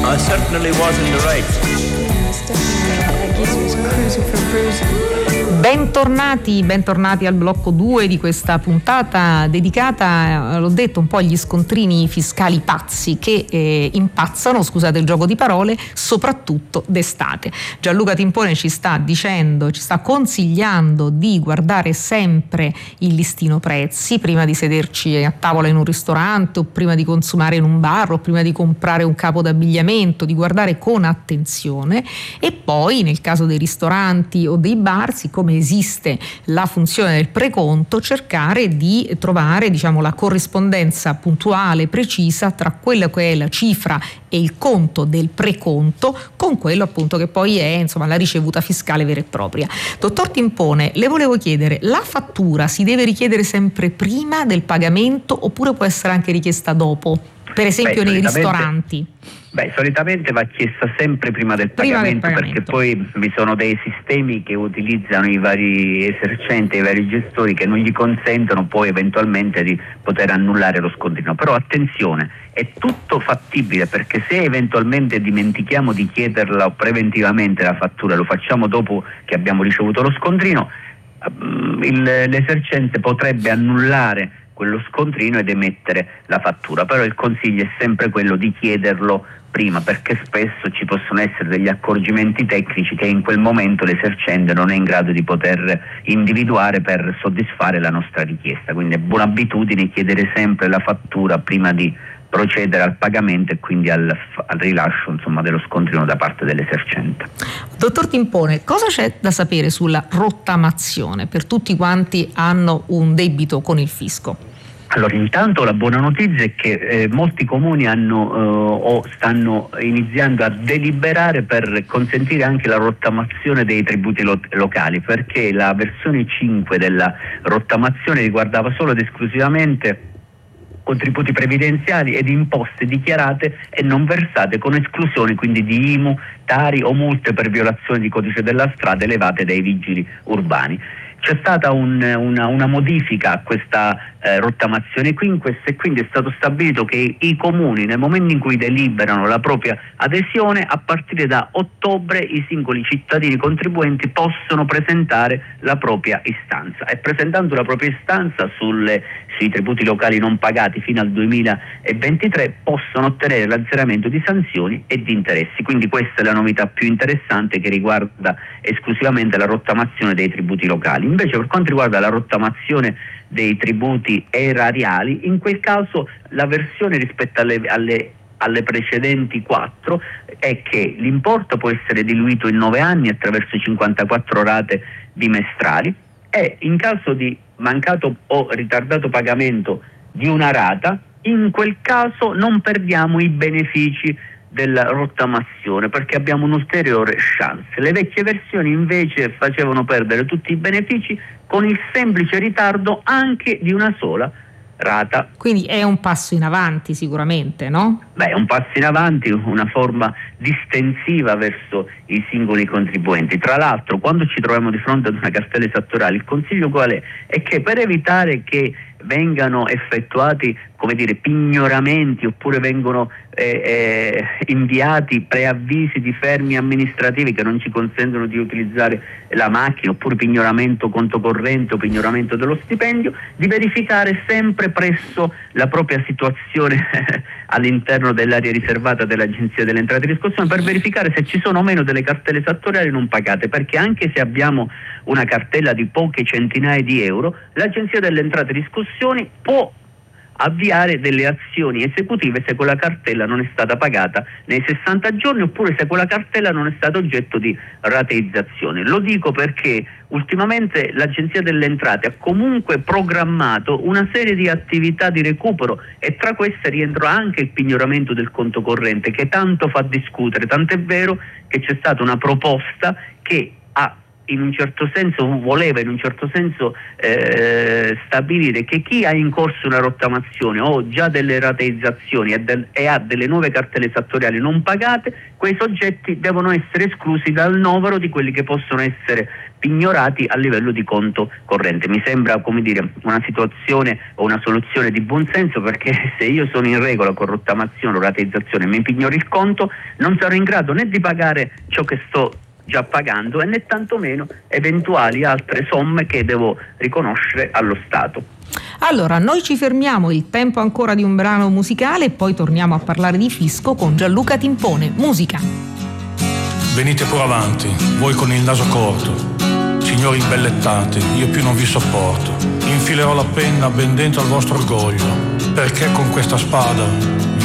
I certainly was in the right. Bentornati al blocco 2 di questa puntata dedicata, l'ho detto, un po' agli scontrini fiscali pazzi che impazzano, scusate il gioco di parole, soprattutto d'estate. Gianluca Timpone ci sta consigliando di guardare sempre il listino prezzi prima di sederci a tavola in un ristorante o prima di consumare in un bar o prima di comprare un capo d'abbigliamento, di guardare con attenzione. E poi nel caso dei ristoranti o dei bar, siccome esiste la funzione del preconto, cercare di trovare, diciamo, la corrispondenza puntuale, precisa tra quello che è la cifra e il conto del preconto con quello appunto che poi è, insomma, la ricevuta fiscale vera e propria. Dottor Timpone, le volevo chiedere, la fattura si deve richiedere sempre prima del pagamento oppure può essere anche richiesta dopo? Per esempio nei ristoranti? Solitamente va chiesta sempre prima del pagamento, perché poi vi sono dei sistemi che utilizzano i vari esercenti, i vari gestori, che non gli consentono poi eventualmente di poter annullare lo scontrino. Però attenzione, è tutto fattibile, perché se eventualmente dimentichiamo di chiederla preventivamente la fattura, lo facciamo dopo che abbiamo ricevuto lo scontrino, l'esercente potrebbe annullare quello scontrino ed emettere la fattura. Però il consiglio è sempre quello di chiederlo prima, perché spesso ci possono essere degli accorgimenti tecnici che in quel momento l'esercente non è in grado di poter individuare per soddisfare la nostra richiesta. Quindi è buona abitudine chiedere sempre la fattura prima di procedere al pagamento e quindi al rilascio, insomma, dello scontrino da parte dell'esercente. Dottor Timpone, cosa c'è da sapere sulla rottamazione per tutti quanti hanno un debito con il fisco? Allora, intanto la buona notizia è che molti comuni stanno iniziando a deliberare per consentire anche la rottamazione dei tributi locali, perché la versione 5 della rottamazione riguardava solo ed esclusivamente contributi previdenziali ed imposte dichiarate e non versate, con esclusione quindi di IMU, Tari o multe per violazione di codice della strada elevate dai vigili urbani. C'è stata una modifica a questa rottamazione e quindi è stato stabilito che i comuni, nel momento in cui deliberano la propria adesione, a partire da ottobre i singoli cittadini contribuenti possono presentare la propria istanza, e presentando la propria istanza sui tributi locali non pagati fino al 2023 possono ottenere l'azzeramento di sanzioni e di interessi. Quindi questa è la novità più interessante, che riguarda esclusivamente la rottamazione dei tributi locali. Invece, per quanto riguarda la rottamazione dei tributi erariali, in quel caso la versione rispetto alle precedenti 4 è che l'importo può essere diluito in 9 anni attraverso 54 rate bimestrali, e in caso di mancato o ritardato pagamento di una rata, in quel caso non perdiamo i benefici della rottamazione, perché abbiamo un'ulteriore chance. Le vecchie versioni invece facevano perdere tutti i benefici con il semplice ritardo anche di una sola rata. Quindi è un passo in avanti sicuramente, no? È un passo in avanti, una forma distensiva verso i singoli contribuenti. Tra l'altro, quando ci troviamo di fronte ad una cartella esattoriale, il consiglio qual è? È che per evitare che vengano effettuati, come dire, pignoramenti, oppure vengono inviati preavvisi di fermi amministrativi che non ci consentono di utilizzare la macchina, oppure pignoramento conto corrente o pignoramento dello stipendio, di verificare sempre presso la propria situazione all'interno dell'area riservata dell'Agenzia delle Entrate e Riscossione, per verificare se ci sono o meno delle cartelle esattoriali non pagate, perché anche se abbiamo una cartella di poche centinaia di euro, l'Agenzia delle Entrate e Riscossioni può avviare delle azioni esecutive se quella cartella non è stata pagata nei 60 giorni, oppure se quella cartella non è stata oggetto di rateizzazione. Lo dico perché ultimamente l'Agenzia delle Entrate ha comunque programmato una serie di attività di recupero, e tra queste rientra anche il pignoramento del conto corrente, che tanto fa discutere, tant'è vero che c'è stata una proposta che ha in un certo senso voleva in un certo senso stabilire che chi ha in corso una rottamazione o già delle rateizzazioni e ha delle nuove cartelle esattoriali non pagate, quei soggetti devono essere esclusi dal novero di quelli che possono essere pignorati a livello di conto corrente. Mi sembra, come dire, una situazione o una soluzione di buon senso, perché se io sono in regola con rottamazione o rateizzazione e mi pignori il conto, non sarò in grado né di pagare ciò che sto già pagando e né tantomeno eventuali altre somme che devo riconoscere allo Stato. Allora, noi ci fermiamo, il tempo ancora di un brano musicale e poi torniamo a parlare di fisco con Gianluca Timpone. Musica. Venite pure avanti, voi con il naso corto, signori imbellettati, io più non vi sopporto. Infilerò la penna ben dentro al vostro orgoglio, perché con questa spada